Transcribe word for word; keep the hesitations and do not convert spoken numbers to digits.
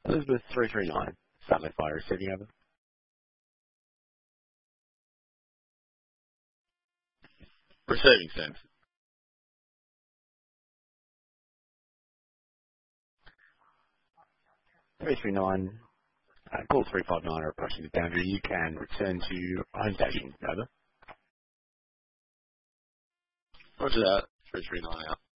Elizabeth three three nine, satellite fire receiving over. Receiving, Sam. three three nine, uh, call three five nine are approaching the boundary. You can return to home station, over. Roger that. three three nine out.